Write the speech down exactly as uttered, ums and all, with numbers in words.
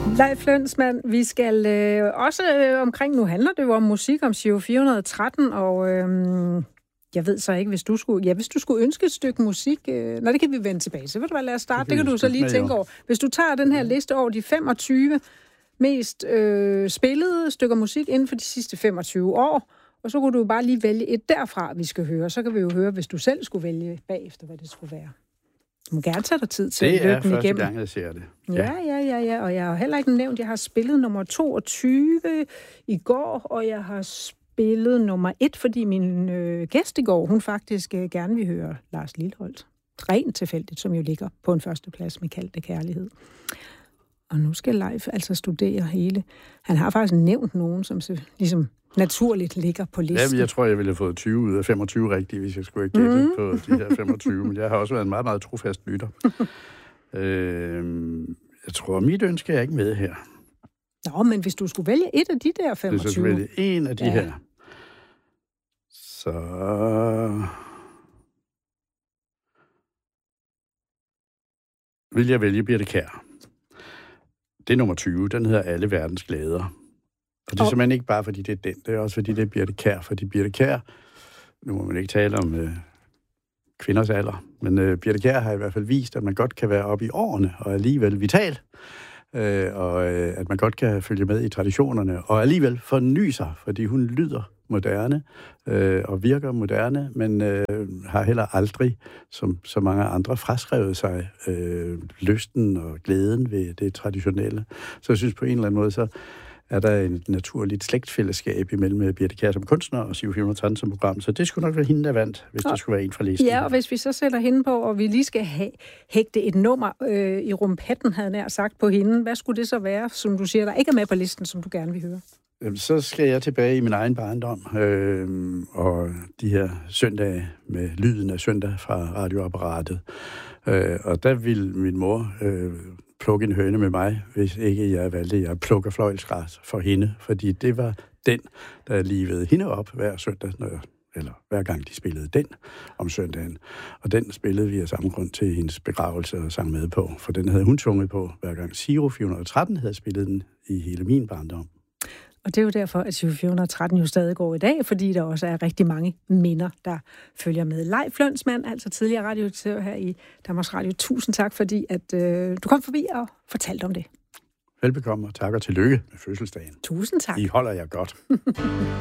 Leif Flønsmand, vi skal øh, også øh, omkring, nu handler det jo om musik, om Giro fire hundrede og tretten, og øh, jeg ved så ikke, hvis du skulle, ja, hvis du skulle ønske et stykke musik, øh, nå, det kan vi vende tilbage til. Ved du hvad, lad os starte, det, det kan du så lige tænke over. Hvis du tager den her liste over de femogtyve mest øh, spillede stykker musik inden for de sidste femogtyve år, og så kunne du bare lige vælge et derfra, vi skal høre. Så kan vi jo høre, hvis du selv skulle vælge bagefter, hvad det skulle være. Du må gerne tage dig tid til at løbe den igennem. Det er første gang, jeg ser det. Ja. ja, ja, ja, ja. Og jeg har heller ikke nævnt, jeg har spillet nummer toogtyve i går, og jeg har spillet nummer et, fordi min øh, gæst i går, hun faktisk øh, gerne vil høre Lars Lilholt. Rent tilfældigt, som jo ligger på en førsteplads med Kald det kærlighed. Og nu skal Leif altså studere hele. Han har faktisk nævnt nogen, som så, ligesom naturligt ligger på listen. Ja, jeg tror, jeg ville have fået tyve ud af femogtyve rigtigt, hvis jeg skulle have gættet mm. på de her femogtyve. Men jeg har også været en meget, meget trofast lytter. øh, jeg tror, mit ønske er ikke med her. Nå, men hvis du skulle vælge et af de der femogtyve... Hvis jeg skulle vælge en af de ja. her, så... vil jeg vælge Birthe Kjær. Det er nummer tyve. Den hedder Alle verdens glæder. Og det er oh. simpelthen ikke bare, fordi det er den. Det er også, fordi det er Birthe Kjær. Fordi Birthe Kjær, nu må man ikke tale om øh, kvinders alder, men øh, Birthe Kjær har i hvert fald vist, at man godt kan være oppe i årene og alligevel vital. Øh, og øh, at man godt kan følge med i traditionerne og alligevel forny sig, fordi hun lyder moderne øh, og virker moderne, men øh, har heller aldrig, som så mange andre, fraskrevet sig øh, lysten og glæden ved det traditionelle. Så jeg synes på en eller anden måde, så er der et naturligt slægtfællesskab imellem Birthe Kjær som kunstner og Giro fire hundrede og tretten som program. Så det skulle nok være hende, der vandt, hvis og, der skulle være en fra listen. Ja, og hvis vi så sætter hende på, og vi lige skal have, hægte et nummer øh, i rumpetten, havde nær sagt på hende, hvad skulle det så være, som du siger, der ikke er med på listen, som du gerne vil høre? Så skal jeg tilbage i min egen barndom, øh, og de her søndage med lyden af søndag fra radioapparatet. Øh, og der ville min mor øh, plukke en høne med mig, hvis ikke jeg valgte, jeg plukker fløjlsgræs for hende, fordi det var den, der livede hende op hver søndag, når, eller hver gang de spillede den om søndagen. Og den spillede vi af samme grund til hendes begravelse og sang med på, for den havde hun sunget på, hver gang Giro fire hundrede og tretten havde spillet den i hele min barndom. Og det er jo derfor, at Giro fire hundrede og tretten jo stadig går i dag, fordi der også er rigtig mange minder, der følger med. Leif Flønsmand, altså tidligere radioredaktør her i Danmarks Radio. Tusind tak, fordi at, øh, du kom forbi og fortalte om det. Velbekomme og tak og tillykke med fødselsdagen. Tusind tak. I holder jer godt.